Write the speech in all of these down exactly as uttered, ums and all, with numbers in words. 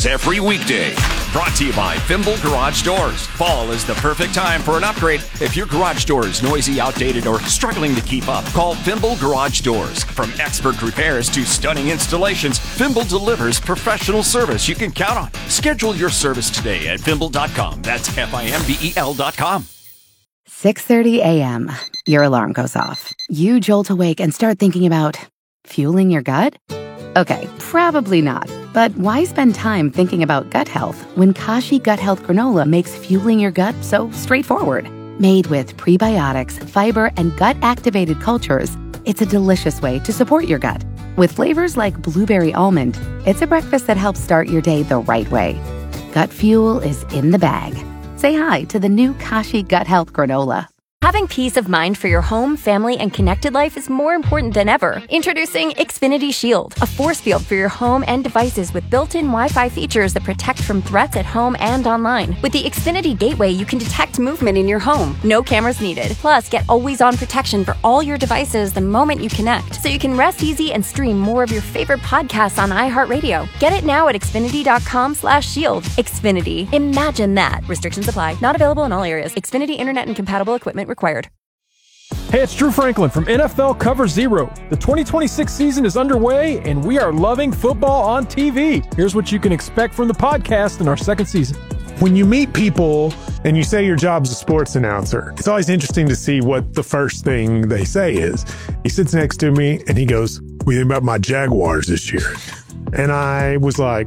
Doors every weekday. Brought to you by Fimble Garage Doors. Fall is the perfect time for an upgrade. If your garage door is noisy, outdated, or struggling to keep up, call Fimble Garage Doors. From expert repairs to stunning installations, Fimble delivers professional service you can count on. Schedule your service today at fimble dot com. That's F I M B E L dot com. six thirty a.m. Your alarm goes off. You jolt awake and start thinking about fueling your gut? Okay, probably not. But why spend time thinking about gut health when Kashi Gut Health Granola makes fueling your gut so straightforward? Made with prebiotics, fiber, and gut-activated cultures, it's a delicious way to support your gut. With flavors like blueberry almond, it's a breakfast that helps start your day the right way. Gut fuel is in the bag. Say hi to the new Kashi Gut Health Granola. Having peace of mind for your home, family, and connected life is more important than ever. Introducing Xfinity Shield, a force field for your home and devices with built-in Wi-Fi features that protect from threats at home and online. With the Xfinity Gateway, you can detect movement in your home. No cameras needed. Plus, get always-on protection for all your devices the moment you connect, so you can rest easy and stream more of your favorite podcasts on iHeartRadio. Get it now at xfinity.com slash shield. Xfinity. Imagine that. Restrictions apply. Not available in all areas. Xfinity Internet and compatible equipment required. Hey, it's Drew Franklin from N F L Cover Zero. The twenty twenty-six season is underway, and we are loving football on T V. Here's what you can expect from the podcast in our second season. When you meet people and you say your job's a sports announcer, it's always interesting to see what the first thing they say is. He sits next to me, and he goes, "What do you think about my Jaguars this year?" And I was like,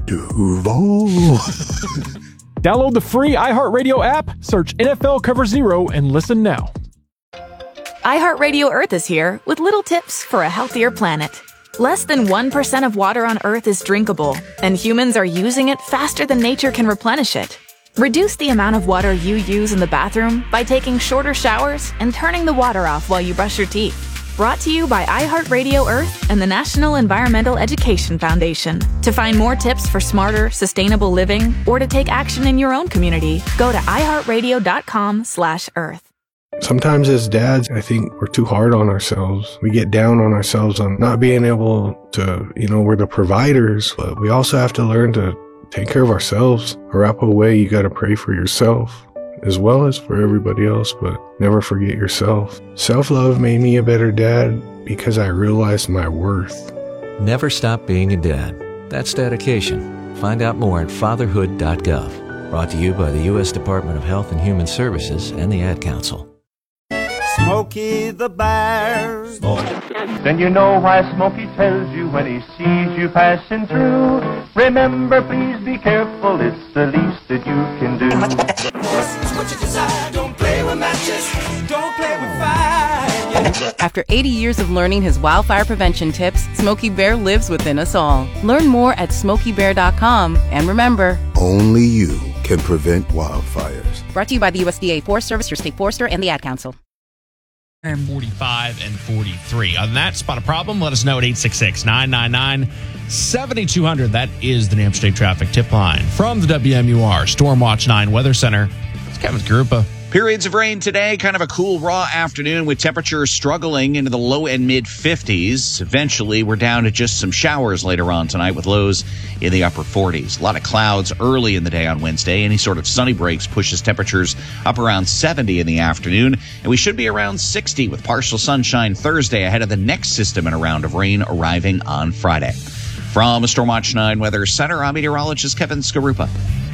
Duval. Download the free iHeartRadio app, search N F L Cover Zero, and listen now. iHeartRadio Earth is here with little tips for a healthier planet. Less than one percent of water on Earth is drinkable, and humans are using it faster than nature can replenish it. Reduce the amount of water you use in the bathroom by taking shorter showers and turning the water off while you brush your teeth. Brought to you by iHeartRadio Earth and the National Environmental Education Foundation. To find more tips for smarter, sustainable living, or to take action in your own community, go to iHeartRadio.com slash Earth. Sometimes as dads, I think we're too hard on ourselves. We get down on ourselves on not being able to, you know, we're the providers, but we also have to learn to take care of ourselves. Arapaho way, you got to pray for yourself as well as for everybody else, but never forget yourself. Self-love made me a better dad because I realized my worth. Never stop being a dad. That's dedication. Find out more at fatherhood dot gov. Brought to you by the U S Department of Health and Human Services and the Ad Council. Smokey the Bear. Then you know why Smokey tells you when he sees you passing through. Remember, please be careful, it's the least that you can do. This is what you desire. Don't play with matches. Don't play with fire. After eighty years of learning his wildfire prevention tips, Smokey Bear lives within us all. Learn more at smokey bear dot com. And remember, only you can prevent wildfires. Brought to you by the U S D A Forest Service, your state forester, and the Ad Council. forty-five and forty-three. On that, spot a problem, let us know at eight six six, nine nine nine, seven two zero zero. That is the New Hampshire State Traffic Tip Line. From the W M U R Storm Watch nine Weather Center, it's Kevin Garupa. Periods of rain today, kind of a cool, raw afternoon with temperatures struggling into the low and mid fifties. Eventually, we're down to just some showers later on tonight with lows in the upper forties. A lot of clouds early in the day on Wednesday. Any sort of sunny breaks pushes temperatures up around seventy in the afternoon. And we should be around sixty with partial sunshine Thursday ahead of the next system and a round of rain arriving on Friday. From Stormwatch nine Weather Center, I'm meteorologist Kevin Skarupa.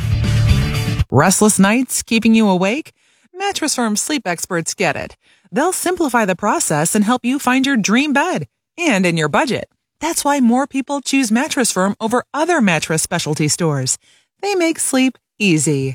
Restless nights keeping you awake? Mattress Firm sleep experts get it. They'll simplify the process and help you find your dream bed, and in your budget. That's why more people choose Mattress Firm over other mattress specialty stores. They make sleep easy.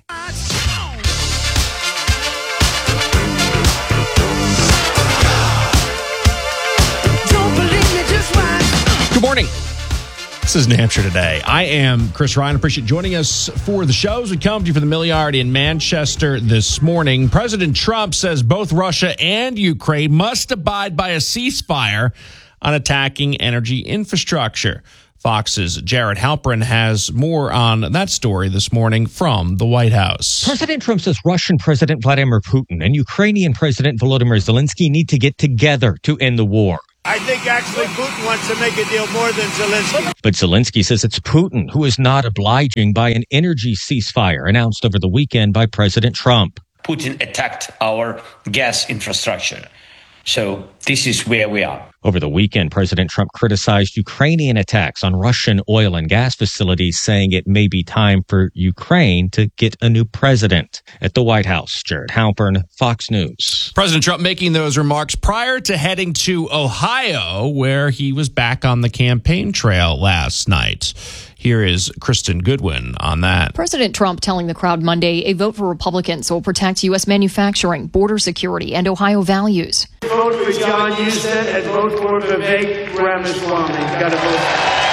Good morning. This is New Hampshire Today. I am Chris Ryan. Appreciate joining us for the shows. We come to you from the Mill Yard in Manchester this morning. President Trump says both Russia and Ukraine must abide by a ceasefire on attacking energy infrastructure. Fox's Jared Halpern has more on that story this morning from the White House. President Trump says Russian President Vladimir Putin and Ukrainian President Volodymyr Zelensky need to get together to end the war. I think actually Putin wants to make a deal more than Zelensky. But Zelensky says it's Putin who is not obliging by an energy ceasefire announced over the weekend by President Trump. Putin attacked our gas infrastructure. So this is where we are. Over the weekend, President Trump criticized Ukrainian attacks on Russian oil and gas facilities, saying it may be time for Ukraine to get a new president. At the White House, Jared Halpern, Fox News. President Trump making those remarks prior to heading to Ohio, where he was back on the campaign trail last night. Here is Kristen Goodwin on that. President Trump telling the crowd Monday a vote for Republicans will protect U S manufacturing, border security, and Ohio values. Vote for John Huston and vote for Vivek Ramaswamy. Got to vote.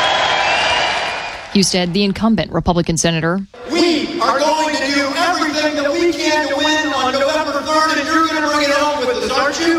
Husted, the incumbent Republican senator. We are going to do everything that we can to win on November third, and you're going to bring it home with us, aren't you?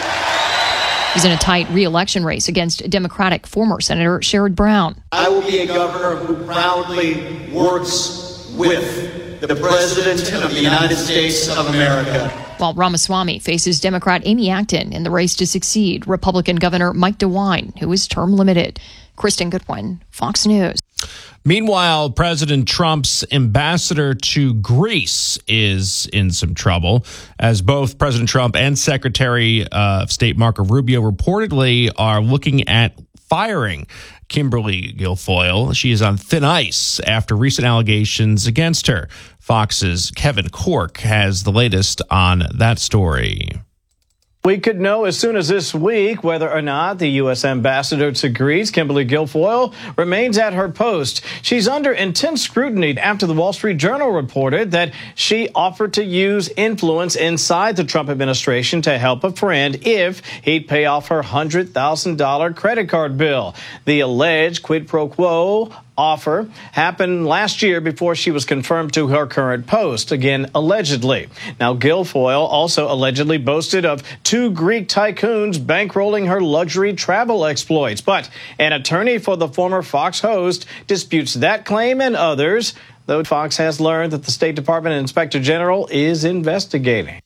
He's in a tight re-election race against Democratic former Senator Sherrod Brown. I will be a governor who proudly works with the President of the United States of America. While Ramaswamy faces Democrat Amy Acton in the race to succeed Republican Governor Mike DeWine, who is term limited. Kristen Goodwin, Fox News. Meanwhile, President Trump's ambassador to Greece is in some trouble, as both President Trump and Secretary of State Marco Rubio reportedly are looking at firing Kimberly Guilfoyle. She is on thin ice after recent allegations against her. Fox's Kevin Corke has the latest on that story. We could know as soon as this week whether or not the U S ambassador to Greece, Kimberly Guilfoyle, remains at her post. She's under intense scrutiny after the Wall Street Journal reported that she offered to use influence inside the Trump administration to help a friend if he'd pay off her one hundred thousand dollars credit card bill. The alleged quid pro quo offer happened last year before she was confirmed to her current post, again, allegedly. Now, Guilfoyle also allegedly boasted of two Greek tycoons bankrolling her luxury travel exploits. But an attorney for the former Fox host disputes that claim and others, though Fox has learned that the State Department Inspector General is investigating.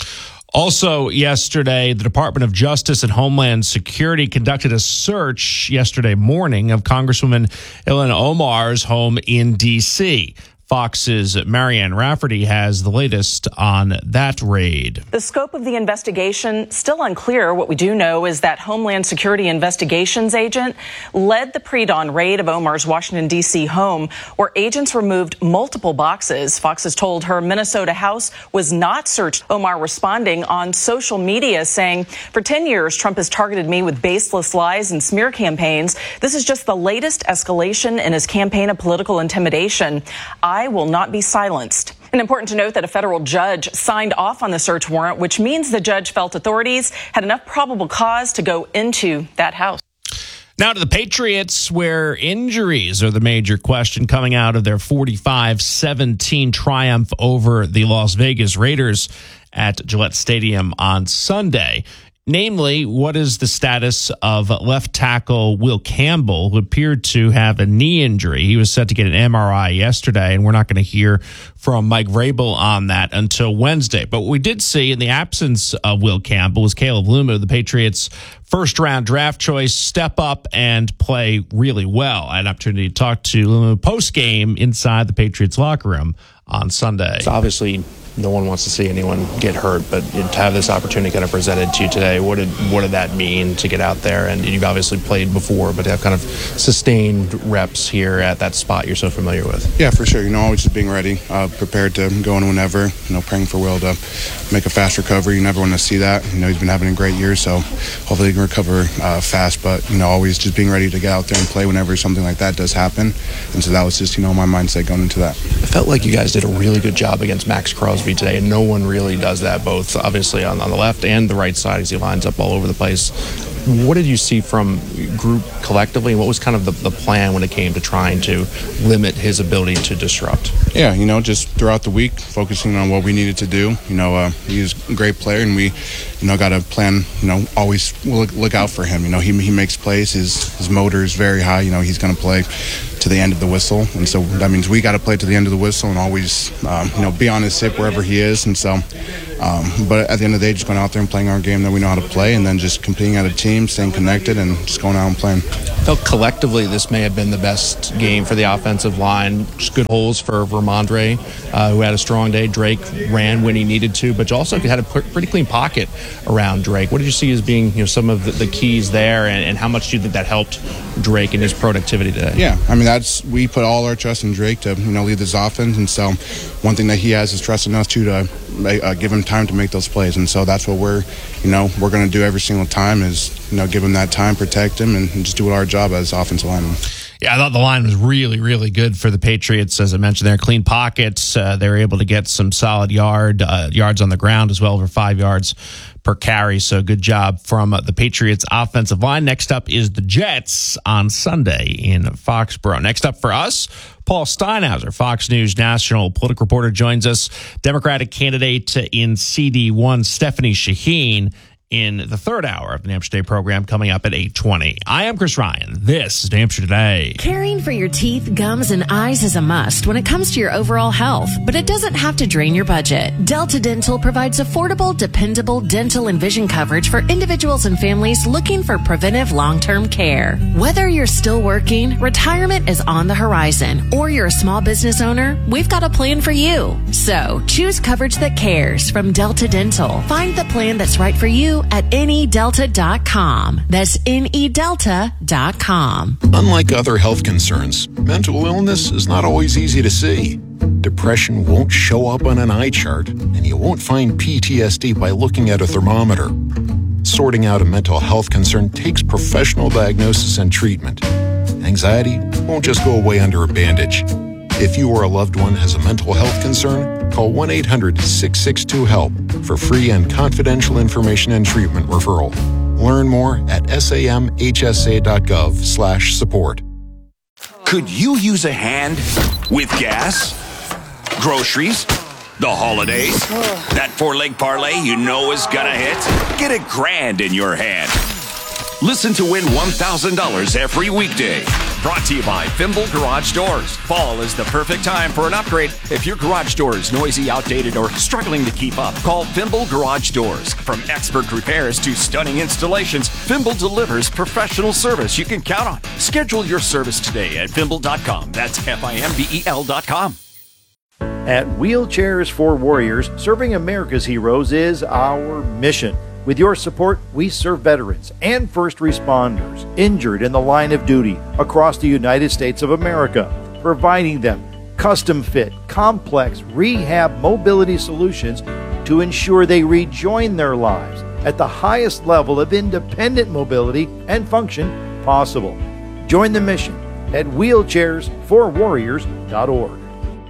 Also yesterday, the Department of Justice and Homeland Security conducted a search yesterday morning of Congresswoman Ilhan Omar's home in D C Fox's Marianne Rafferty has the latest on that raid. The scope of the investigation still unclear. What we do know is that Homeland Security Investigations agent led the pre-dawn raid of Omar's Washington, D C home, where agents removed multiple boxes. Fox has told her Minnesota house was not searched. Omar responding on social media saying, for ten years, Trump has targeted me with baseless lies and smear campaigns. This is just the latest escalation in his campaign of political intimidation. I will not be silenced. And important to note that a federal judge signed off on the search warrant, which means the judge felt authorities had enough probable cause to go into that house. Now to the Patriots, where injuries are the major question coming out of their forty-five seventeen triumph over the Las Vegas Raiders at Gillette Stadium on Sunday. Namely, what is the status of left tackle Will Campbell, who appeared to have a knee injury? He was set to get an M R I yesterday, and we're not going to hear from Mike Vrabel on that until Wednesday. But what we did see in the absence of Will Campbell was Caleb Lumu, the Patriots' first-round draft choice, step up and play really well. I had an opportunity to talk to Lumu post-game inside the Patriots locker room on Sunday. It's obviously no one wants to see anyone get hurt, but to have this opportunity kind of presented to you today, what did what did that mean to get out there? And you've obviously played before, but to have kind of sustained reps here at that spot you're so familiar with. Yeah, for sure. You know, always just being ready, uh, prepared to go in whenever, you know, praying for Will to make a fast recovery. You never want to see that. You know, he's been having a great year, so hopefully he can recover uh, fast, but, you know, always just being ready to get out there and play whenever something like that does happen. And so that was just, you know, my mindset going into that. It felt like you guys did a really good job against Max Crosby today, and no one really does that, both obviously on, on the left and the right side as he lines up all over the place. What did you see from group collectively, and what was kind of the, the plan when it came to trying to limit his ability to disrupt? Yeah, you know, just throughout the week, focusing on what we needed to do. You know, uh, he's a great player, and we, you know, got to plan, you know, always look, look out for him. You know, he, he makes plays. His, his motor is very high. You know, he's going to play to the end of the whistle, and so that means we got to play to the end of the whistle and always, um, you know, be on his hip wherever he is. And so, um, but at the end of the day, just going out there and playing our game that we know how to play, and then just competing at a team team, staying connected, and just going out and playing. I felt collectively this may have been the best game for the offensive line. Just good holes for Ramondre, uh, who had a strong day. Drake ran when he needed to, but also had a pretty clean pocket around Drake. What did you see as being, you know, some of the, the keys there, and, and how much do you think that helped Drake in his productivity today? Yeah, I mean, that's we put all our trust in Drake to, you know, lead this offense, and so one thing that he has is trust in us too to uh, give him time to make those plays, and so that's what we're, you know, we're going to do every single time is, you know, give him that time, protect him, and, and just do our job as offensive linemen. Yeah, I thought the line was really, really good for the Patriots. As I mentioned there, clean pockets. Uh, they were able to get some solid yard uh, yards on the ground as well, over five yards per carry. So good job from uh, the Patriots offensive line. Next up is the Jets on Sunday in Foxborough. Next up for us, Paul Steinhauser, Fox News national political reporter, joins us. Democratic candidate in C D one, Stephanie Shaheen, in the third hour of the New Hampshire Today program coming up at eight twenty. I am Chris Ryan. This is New Hampshire Today. Caring for your teeth, gums, and eyes is a must when it comes to your overall health, but it doesn't have to drain your budget. Delta Dental provides affordable, dependable dental and vision coverage for individuals and families looking for preventive long-term care. Whether you're still working, retirement is on the horizon, or you're a small business owner, we've got a plan for you. So choose coverage that cares from Delta Dental. Find the plan that's right for you at N E delta dot com. That's N E delta dot com. Unlike other health concerns, mental illness is not always easy to see. Depression won't show up on an eye chart, and you won't find P T S D by looking at a thermometer. Sorting out a mental health concern takes professional diagnosis and treatment. Anxiety won't just go away under a bandage. If you or a loved one has a mental health concern, call one eight hundred, six six two, HELP for free and confidential information and treatment referral. Learn more at samhsa.gov slash support. Could you use a hand with gas, groceries, the holidays? That four-leg parlay you know is gonna hit? Get a grand in your hand. Listen to win one thousand dollars every weekday. Brought to you by Fimble Garage Doors. Fall is the perfect time for an upgrade. If your garage door is noisy, outdated, or struggling to keep up, call Fimble Garage Doors. From expert repairs to stunning installations, Fimble delivers professional service you can count on. Schedule your service today at fimble dot com. That's F I M B E L dot com. At Wheelchairs for Warriors, serving America's heroes is our mission. With your support, we serve veterans and first responders injured in the line of duty across the United States of America, providing them custom-fit, complex rehab mobility solutions to ensure they rejoin their lives at the highest level of independent mobility and function possible. Join the mission at wheelchairs for warriors dot org.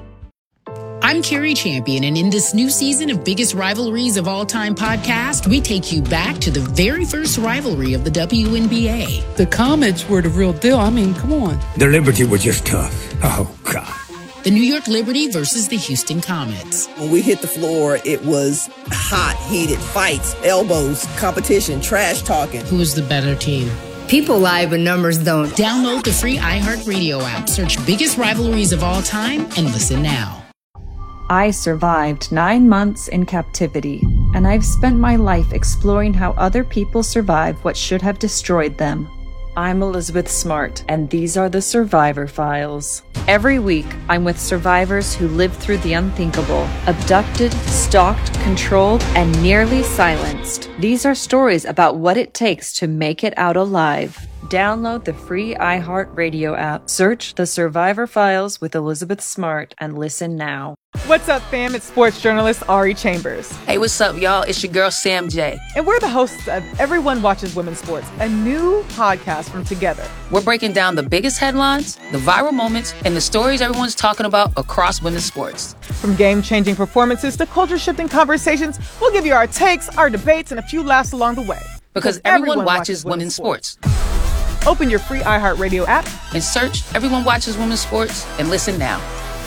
I'm Carrie Champion, and in this new season of Biggest Rivalries of All Time podcast, we take you back to the very first rivalry of the W N B A. The Comets were the real deal. I mean, come on. The Liberty were just tough. Oh, God. The New York Liberty versus the Houston Comets. When we hit the floor, it was hot, heated fights, elbows, competition, trash talking. Who's the better team? People lie, but numbers don't. Download the free iHeartRadio app, search Biggest Rivalries of All Time, and listen now. I survived nine months in captivity, and I've spent my life exploring how other people survive what should have destroyed them. I'm Elizabeth Smart, and these are the Survivor Files. Every week, I'm with survivors who lived through the unthinkable, abducted, stalked, controlled, and nearly silenced. These are stories about what it takes to make it out alive. Download the free iHeartRadio app, search The Survivor Files with Elizabeth Smart, and listen now. What's up, fam? It's sports journalist Ari Chambers. Hey, what's up, y'all? It's your girl, Sam J. And we're the hosts of Everyone Watches Women's Sports, a new podcast from Together. We're breaking down the biggest headlines, the viral moments, and the stories everyone's talking about across women's sports. From game-changing performances to culture-shifting conversations, we'll give you our takes, our debates, and a few laughs along the way. Because, because everyone, everyone watches, watches women's sports. sports. Open your free iHeartRadio app and search Everyone Watches Women's Sports and listen now.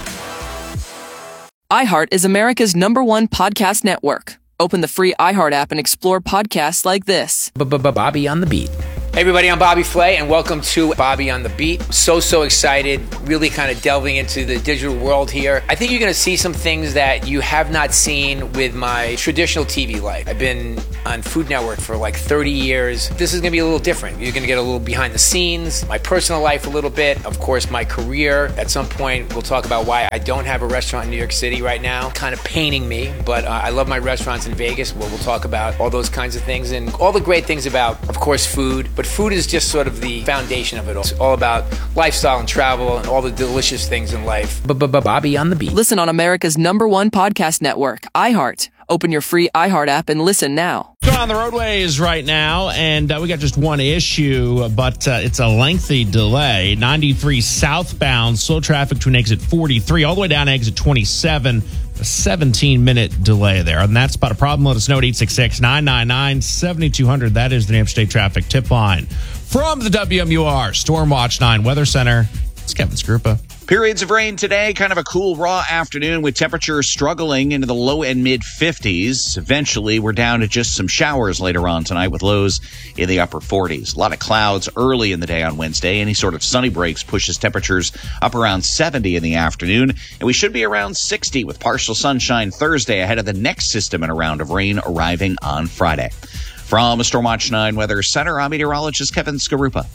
iHeart is America's number one podcast network. Open the free iHeart app and explore podcasts like this. Bobby on the beat. Hey everybody, I'm Bobby Flay, and welcome to Bobby on the Beat. So, so excited, really kind of delving into the digital world here. I think you're going to see some things that you have not seen with my traditional T V life. I've been on Food Network for like thirty years. This is going to be a little different. You're going to get a little behind the scenes, my personal life a little bit, of course, my career. At some point, we'll talk about why I don't have a restaurant in New York City right now. Kind of paining me, but uh, I love my restaurants in Vegas, where we'll talk about all those kinds of things and all the great things about, of course, food. But food is just sort of the foundation of it all. It's all about lifestyle and travel and all the delicious things in life. Bobby on the Beat. Listen on America's number one podcast network, iHeart. Open your free iHeart app and listen now. Going on the roadways right now, and uh, we got just one issue, but uh, it's a lengthy delay. ninety-three southbound, slow traffic between exit forty-three all the way down to exit twenty-seven. A seventeen-minute delay there. And that's about a problem. Let us know at eight six six, nine nine nine, seven two zero zero. That is the New Hampshire State Traffic Tip Line. From the W M U R Stormwatch nine Weather Center, it's Kevin Skrupa. Periods of rain today, kind of a cool, raw afternoon with temperatures struggling into the low and mid fifties. Eventually, we're down to just some showers later on tonight with lows in the upper forties. A lot of clouds early in the day on Wednesday. Any sort of sunny breaks pushes temperatures up around seventy in the afternoon. And we should be around sixty with partial sunshine Thursday ahead of the next system and a round of rain arriving on Friday. From the Stormwatch nine Weather Center, I'm meteorologist Kevin Skrupa.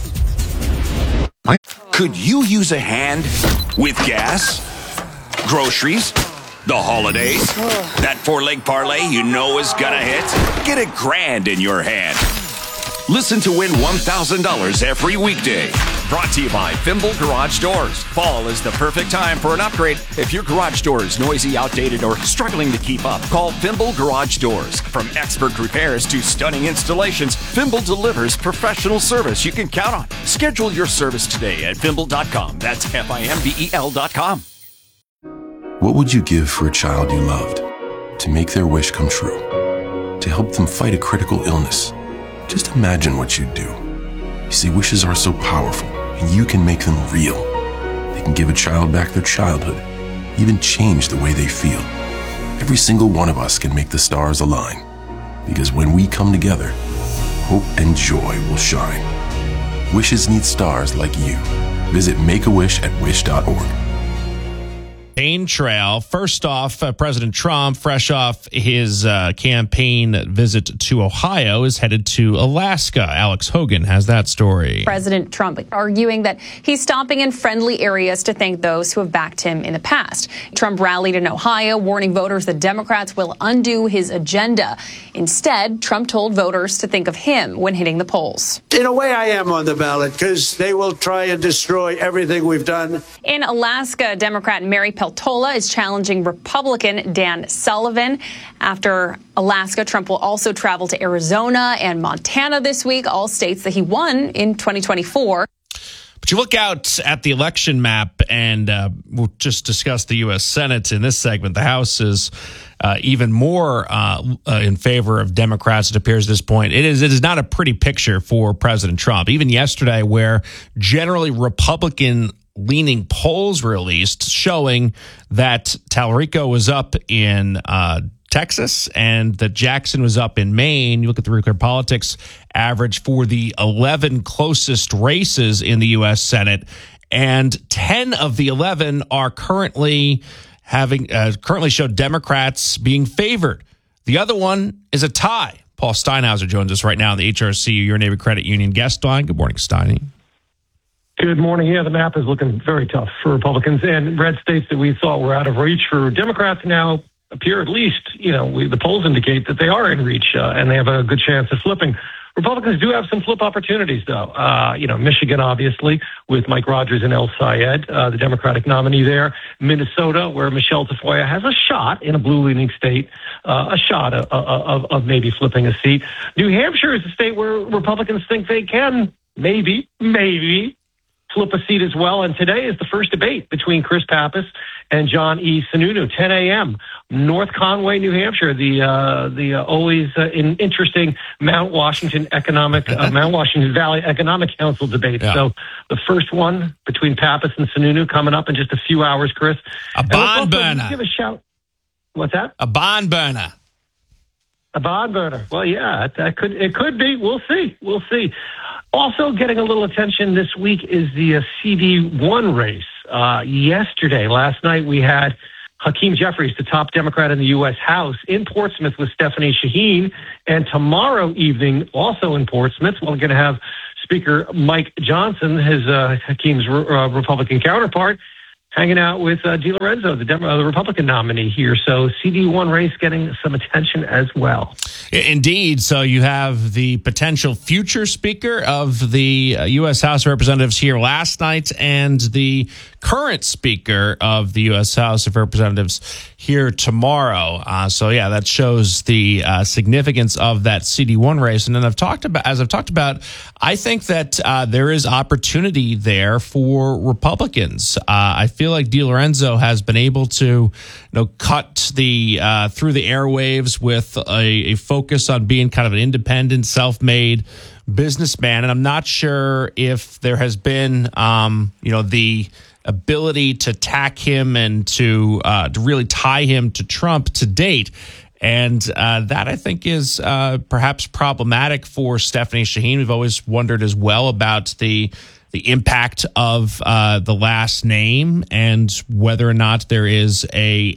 Could you use a hand with gas, groceries, the holidays, that four-leg parlay you know is gonna hit? Get a grand in your hand. Listen to win one thousand dollars every weekday. Brought to you by Fimble Garage Doors. Fall is the perfect time for an upgrade. If your garage door is noisy, outdated, or struggling to keep up, call Fimble Garage Doors. From expert repairs to stunning installations, Fimble delivers professional service you can count on. Schedule your service today at fimble dot com. That's F I M B E L dot com. What would you give for a child you loved? To make their wish come true? To help them fight a critical illness? Just imagine what you'd do. You see, wishes are so powerful, and you can make them real. They can give a child back their childhood, even change the way they feel. Every single one of us can make the stars align, because when we come together, hope and joy will shine. Wishes need stars like you. Visit Make a Wish at wish dot org. Campaign trail. First off, uh, President Trump, fresh off his uh, campaign visit to Ohio, is headed to Alaska. Alex Hogan has that story. President Trump arguing that he's stopping in friendly areas to thank those who have backed him in the past. Trump rallied in Ohio, warning voters that Democrats will undo his agenda. Instead, Trump told voters to think of him when hitting the polls. In a way, I am on the ballot because they will try and destroy everything we've done. In Alaska, Democrat Mary Peltola is challenging Republican Dan Sullivan. After Alaska, Trump will also travel to Arizona and Montana this week, all states that he won in twenty twenty-four. But you look out at the election map, and uh, we'll just discuss the U S Senate in this segment. The House is uh, even more uh, uh, in favor of Democrats, it appears at this point. It is, it is not a pretty picture for President Trump. Even yesterday, where generally Republican leaning polls released showing that Tallarico was up in uh, Texas and that Jackson was up in Maine. You look at the Real Clear Politics average for the eleven closest races in the U S Senate, and ten of the eleven are currently having uh, currently show Democrats being favored. The other one is a tie. Paul Steinhauser joins us right now on the H R C, Your Neighbor Credit Union guest line. Good morning, Steiny. Good morning. Yeah, the map is looking very tough for Republicans, and red states that we thought were out of reach for Democrats now appear, at least, you know, we, the polls indicate that they are in reach, uh, and they have a good chance of flipping. Republicans do have some flip opportunities, though. Uh, you know, Michigan, obviously, with Mike Rogers and El Sayed, uh, the Democratic nominee there. Minnesota, where Michelle Tafoya has a shot in a blue-leaning state, uh, a shot of, of, of maybe flipping a seat. New Hampshire is a state where Republicans think they can maybe, maybe, flip a seat as well. And today is the first debate between Chris Pappas and John E. Sununu, ten a.m. North Conway, New Hampshire, the uh, the uh, always uh, in, interesting Mount Washington economic uh, Mount Washington Valley Economic Council debate. Yeah. So the first one between Pappas and Sununu coming up in just a few hours, Chris. A barn burner. Give a shout. What's that? A barn burner. A barn burner. Well, yeah, that could it could be. We'll see. We'll see. Also getting a little attention this week is the uh, C D one race. Uh, yesterday, last night, we had Hakeem Jeffries, the top Democrat in the U S House, in Portsmouth with Stephanie Shaheen. And tomorrow evening, also in Portsmouth, we're going to have Speaker Mike Johnson, his uh, Hakeem's uh, Republican counterpart, hanging out with uh, DiLorenzo, the, Dem- uh, the Republican nominee here. So C D one race getting some attention as well. Indeed. So you have the potential future Speaker of the uh, U S House of Representatives here last night and the current Speaker of the U S House of Representatives here tomorrow. Uh, so, yeah, that shows the uh, significance of that C D one race. And then I've talked about, as I've talked about, I think that uh, there is opportunity there for Republicans. Uh, I feel like DiLorenzo has been able to, you know, cut the uh, through the airwaves with a, a focus on being kind of an independent, self-made businessman, and I'm not sure if there has been, um, you know, the ability to tack him and to uh, to really tie him to Trump to date. And uh, that, I think, is uh, perhaps problematic for Stephanie Shaheen. We've always wondered as well about the the impact of uh, the last name and whether or not there is a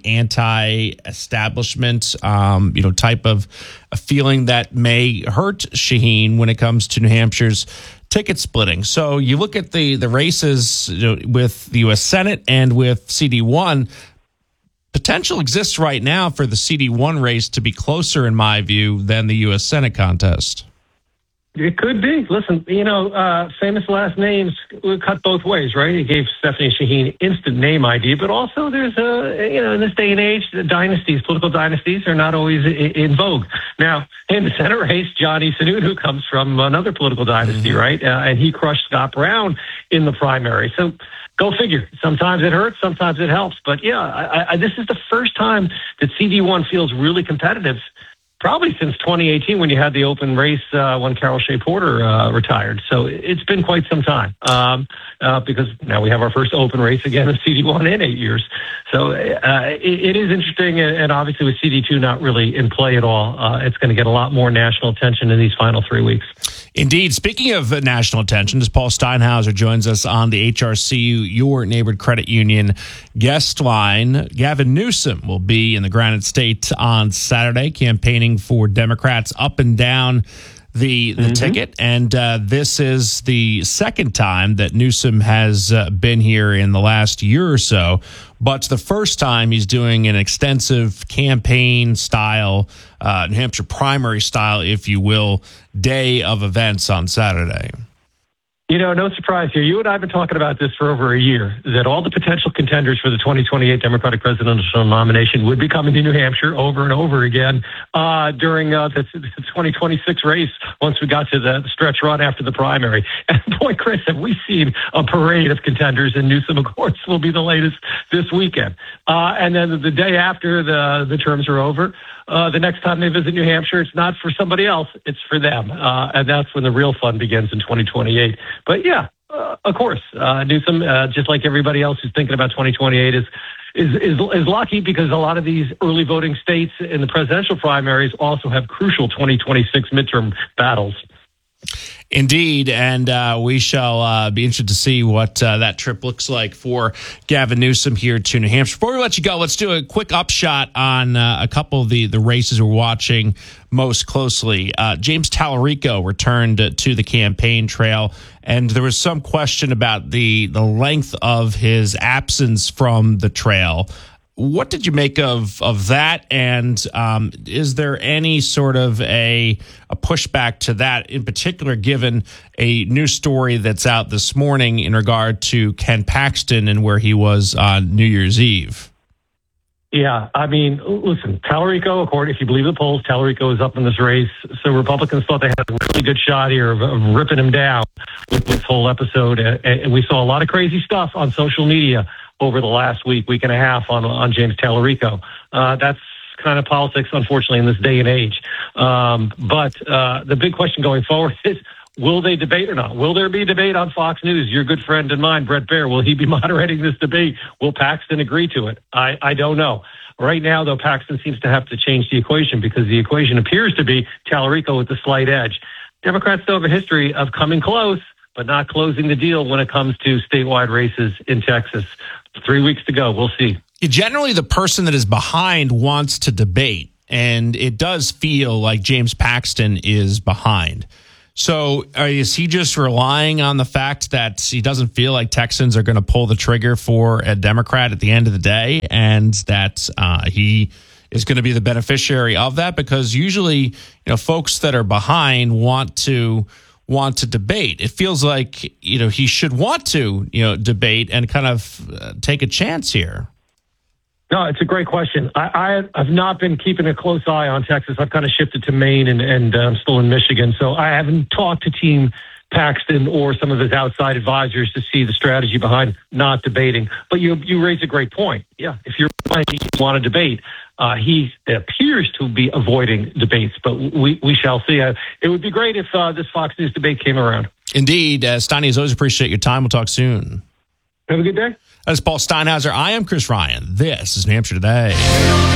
anti-establishment, um, you know, type of a feeling that may hurt Shaheen when it comes to New Hampshire's ticket splitting. So you look at the the races, you know, with the U S Senate and with C D one. Potential exists right now for the C D one race to be closer, in my view, than the U S Senate contest. It could be. Listen, you know, uh, famous last names cut both ways, right? It gave Stephanie Shaheen instant name I D, but also there's a, you know, in this day and age, the dynasties, political dynasties are not always in vogue. Now, in the Senate race, Johnny Sununu comes from another political dynasty, mm-hmm. right? Uh, and he crushed Scott Brown in the primary. So go figure. Sometimes it hurts, sometimes it helps. But yeah, I, I, this is the first time that C D one feels really competitive. Probably since twenty eighteen, when you had the open race uh, when Carol Shea Porter uh, retired. So it's been quite some time um, uh, because now we have our first open race again in C D one in eight years. So uh, it, it is interesting. And obviously with C D two not really in play at all, uh, it's going to get a lot more national attention in these final three weeks. Indeed. Speaking of national attention, as Paul Steinhauser joins us on the H R C U, your neighborhood credit union guest line, Gavin Newsom will be in the Granite State on Saturday campaigning for Democrats up and down the the mm-hmm. ticket. And uh, this is the second time that Newsom has uh, been here in the last year or so. But the first time he's doing an extensive campaign style, uh, New Hampshire primary style, if you will, day of events on Saturday. You know, no surprise here. You and I have been talking about this for over a year, that all the potential contenders for the twenty twenty-eight Democratic presidential nomination would be coming to New Hampshire over and over again uh, during uh, the, the twenty twenty-six race once we got to the stretch run after the primary. And boy, Chris, have we seen a parade of contenders, and Newsom, of course, will be the latest this weekend. Uh, and then the day after the, the terms are over, Uh, the next time they visit New Hampshire, it's not for somebody else, it's for them. Uh, and that's when the real fun begins in twenty twenty-eight. But yeah, uh, of course, uh, Newsom, uh, just like everybody else who's thinking about twenty twenty-eight, is, is, is, is lucky because a lot of these early voting states in the presidential primaries also have crucial twenty twenty-six midterm battles. Indeed, and uh, we shall uh, be interested to see what uh, that trip looks like for Gavin Newsom here to New Hampshire. Before we let you go, let's do a quick upshot on uh, a couple of the, the races we're watching most closely. Uh, James Tallarico returned to the campaign trail, and there was some question about the, the length of his absence from the trail. What did you make of of that? And um, is there any sort of a a pushback to that, in particular, given a new story that's out this morning in regard to Ken Paxton and where he was on New Year's Eve? Yeah, I mean, listen, Tallarico, according, if you believe the polls, Tallarico is up in this race. So Republicans thought they had a really good shot here of, of ripping him down with this whole episode. And we saw a lot of crazy stuff on social media over the last week, week and a half on on James Tallarico. Uh, that's kind of politics, unfortunately, in this day and age. Um, but uh, the big question going forward is, will they debate or not? Will there be debate on Fox News? Your good friend and mine, Bret Baier, will he be moderating this debate? Will Paxton agree to it? I, I don't know. Right now, though, Paxton seems to have to change the equation because the equation appears to be Tallarico with the slight edge. Democrats still have a history of coming close, but not closing the deal when it comes to statewide races in Texas. Three weeks to go. We'll see. Generally, the person that is behind wants to debate, and it does feel like James Paxton is behind. So uh, is he just relying on the fact that he doesn't feel like Texans are going to pull the trigger for a Democrat at the end of the day, and that uh, he is going to be the beneficiary of that? Because usually, you know, folks that are behind want to want to debate. It feels like, you know, he should want to, you know, debate and kind of uh, take a chance here. No, it's a great question. I, I have not been keeping a close eye on Texas. I've kind of shifted to Maine, and, and uh, I'm still in Michigan. So I haven't talked to Team Paxton or some of his outside advisors to see the strategy behind not debating. But you you raise a great point. Yeah, if you're you want to debate, uh, he appears to be avoiding debates, but we, we shall see. Uh, it would be great if uh, this Fox News debate came around. Indeed. Uh, Steiny, as always, appreciate your time. We'll talk soon. Have a good day. That's Paul Steinhauser. I am Chris Ryan. This is New Hampshire Today.